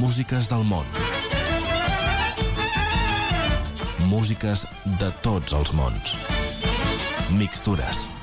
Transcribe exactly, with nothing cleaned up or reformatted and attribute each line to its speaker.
Speaker 1: Músiques del món. Músiques de tots els mons. Mixtures.